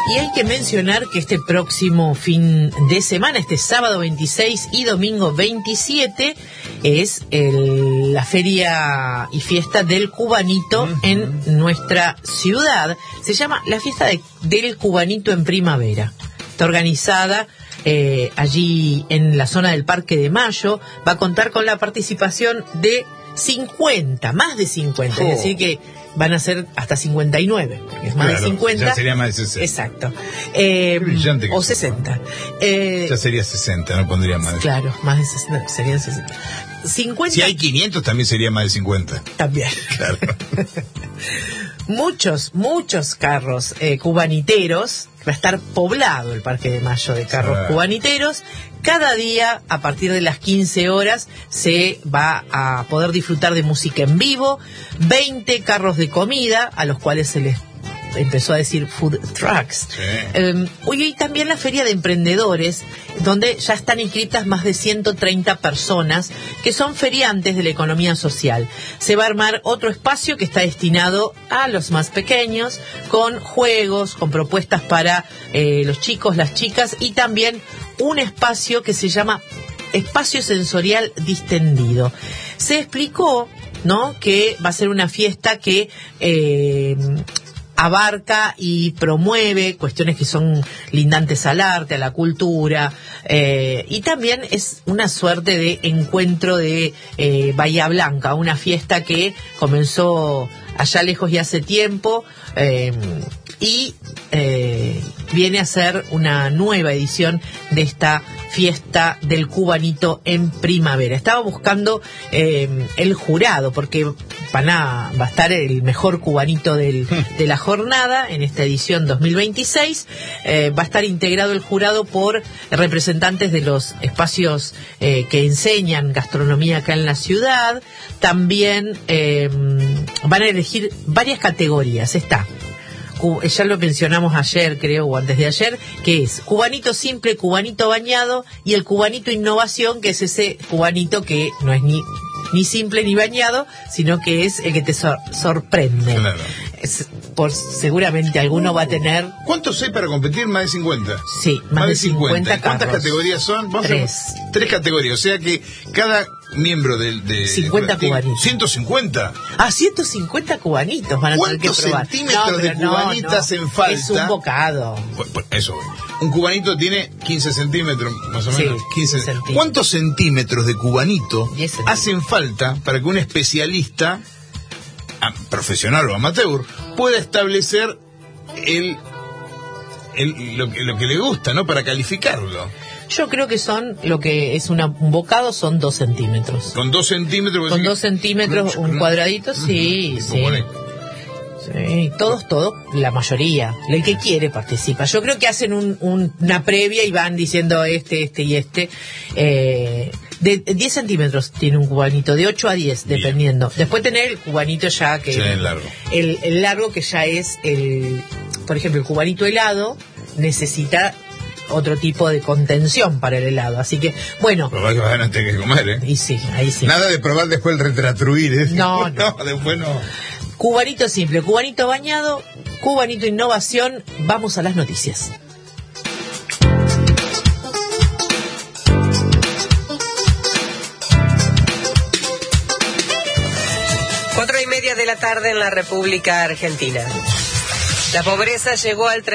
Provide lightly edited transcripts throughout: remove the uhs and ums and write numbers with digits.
Y hay que mencionar que este próximo fin de semana, este sábado 26 y domingo 27, es la feria y fiesta del cubanito en nuestra ciudad. Se llama la fiesta del cubanito en primavera. Está organizada allí en la zona del Parque de Mayo. Va a contar con la participación de 50, más de 50, es decir que van a ser hasta 59, porque es más de 50. Ya sería más de 60. Exacto. Brillante o 60. Ya sería 60, no pondría más. Claro, más de 60, serían 60. 50. Si hay 500 también sería más de 50. También. Claro. Muchos carros cubaniteros. Va a estar poblado el Parque de Mayo de carros cubaniteros. Cada día, a partir de las 15 horas, se va a poder disfrutar de música en vivo. 20 carros de comida, a los cuales se les empezó a decir food trucks. Sí. Hoy hay también la feria de emprendedores, donde ya están inscritas más de 130 personas que son feriantes de la economía social. Se va a armar otro espacio que está destinado a los más pequeños, con juegos, con propuestas para los chicos, las chicas, y también un espacio que se llama Espacio Sensorial Distendido. Se explicó, ¿no?, que va a ser una fiesta que abarca y promueve cuestiones que son lindantes al arte, a la cultura, y también es una suerte de encuentro de Bahía Blanca, una fiesta que comenzó allá lejos y hace tiempo, y viene a ser una nueva edición de esta fiesta del cubanito en primavera. Estaba buscando el jurado, porque va a estar el mejor cubanito de la jornada en esta edición 2026. Va a estar integrado el jurado por representantes de los espacios que enseñan gastronomía acá en la ciudad. También van a elegir varias categorías. Ya lo mencionamos ayer, creo, o antes de ayer, que es cubanito simple, cubanito bañado, y el cubanito innovación, que es ese cubanito que no es ni simple ni bañado, sino que es el que te sorprende. Claro. Seguramente alguno va a tener... ¿Cuántos hay para competir? Más de 50. Sí, más de 50 ¿Cuántas categorías son? Tres categorías, o sea que cada miembro de 50 cubanitos. 150. 150 cubanitos van a tener que probar. ¿Cuántos centímetros de cubanita hacen falta? Es un bocado. Eso. Un cubanito tiene 15 centímetros, más o menos. Sí, 15 centímetros. ¿Cuántos centímetros de cubanito hacen falta para que un especialista, profesional o amateur, pueda establecer lo que le gusta, ¿no?, para calificarlo? Yo creo que lo que es un bocado son 2 centímetros. ¿Con 2 centímetros? Con 2 centímetros, un cuadradito, sí. Sí, todos, la mayoría. El que quiere participa. Yo creo que hacen una previa y van diciendo este y este. De 10 centímetros tiene un cubanito, de 8 a 10, dependiendo. Bien. Después tener el cubanito ya que... Sí, el largo. El largo, que ya es por ejemplo, el cubanito helado necesita otro tipo de contención para el helado, así que bueno, pero que van a tener que comer, y sí, ahí sí, nada de probar después el retratruir, ¿eh? No, después no. Cubanito simple, cubanito bañado, cubanito innovación. Vamos a las noticias. Cuatro y media de la tarde en la República Argentina. La pobreza llegó al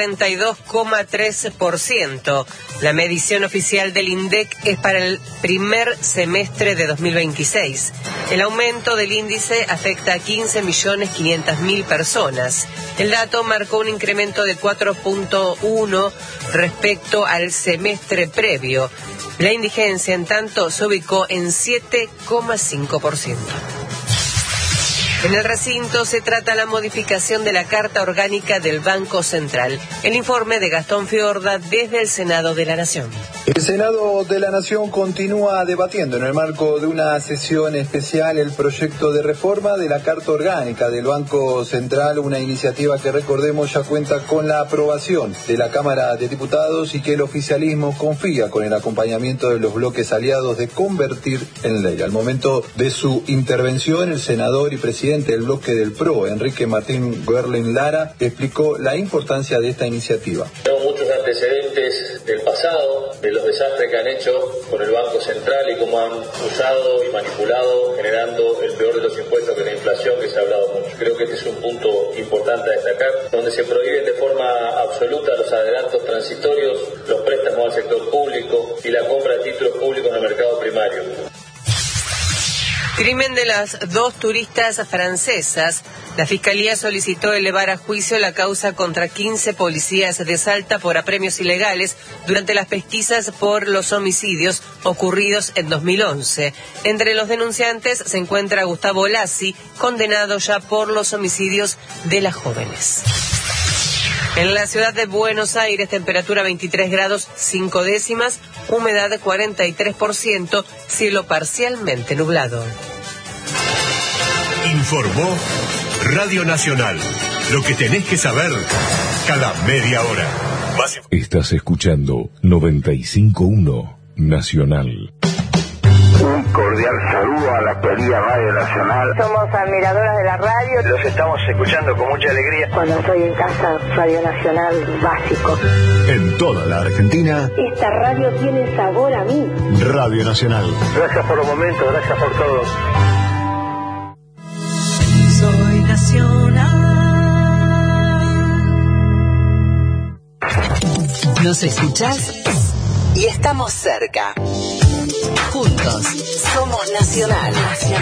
32,3%. La medición oficial del INDEC es para el primer semestre de 2026. El aumento del índice afecta a 15.500.000 personas. El dato marcó un incremento de 4,1 respecto al semestre previo. La indigencia, en tanto, se ubicó en 7,5%. En el recinto se trata la modificación de la Carta Orgánica del Banco Central. El informe de Gastón Fiorda desde el Senado de la Nación. El Senado de la Nación continúa debatiendo en el marco de una sesión especial el proyecto de reforma de la Carta Orgánica del Banco Central, una iniciativa que, recordemos, ya cuenta con la aprobación de la Cámara de Diputados y que el oficialismo confía con el acompañamiento de los bloques aliados de convertir en ley. Al momento de su intervención, el senador y presidente del bloque del PRO, Enrique Martín Guerlain Lara, explicó la importancia de esta iniciativa. Tenemos muchos antecedentes del pasado, de los desastres que han hecho con el Banco Central y cómo han usado y manipulado, generando el peor de los impuestos, que es la inflación, que se ha hablado mucho. Creo que este es un punto importante a destacar, donde se prohíben de forma absoluta los adelantos transitorios, los préstamos al sector público y la compra de títulos públicos en el mercado primario. Crimen de las dos turistas francesas. La Fiscalía solicitó elevar a juicio la causa contra 15 policías de Salta por apremios ilegales durante las pesquisas por los homicidios ocurridos en 2011. Entre los denunciantes se encuentra Gustavo Lassi, condenado ya por los homicidios de las jóvenes. En la ciudad de Buenos Aires, temperatura 23 grados 5 décimas, humedad 43%, cielo parcialmente nublado. Informó Radio Nacional. Lo que tenés que saber cada media hora. Estás escuchando 95.1 Nacional. Un cordial saludo a la querida Radio Nacional. Somos admiradoras de la radio. Los estamos escuchando con mucha alegría. Cuando estoy en casa, Radio Nacional, básico. En toda la Argentina, esta radio tiene sabor a mí. Radio Nacional. Gracias por los momentos, gracias por todo. Soy nacional. Nos escuchás y estamos cerca. Juntos somos Nacional.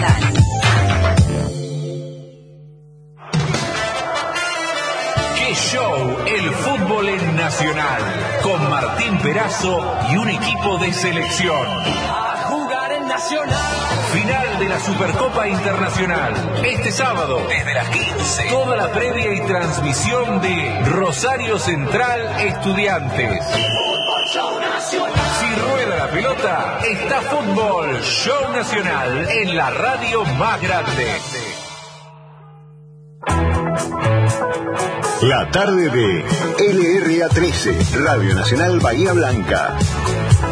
¡Qué show! El fútbol en Nacional, con Martín Perazo y un equipo de selección. A jugar en Nacional. Final de la Supercopa Internacional. Este sábado, desde las 15. Toda la previa y transmisión de Rosario Central Estudiantes. Fútbol Show Nacional. Si rueda la pelota, está Fútbol Show Nacional en la radio más grande. La tarde de LRA 13, Radio Nacional Bahía Blanca.